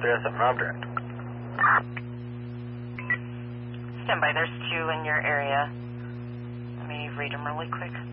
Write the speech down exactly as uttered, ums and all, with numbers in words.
three oh seven object. Stand by, there's two in your area. Let me read them really quick.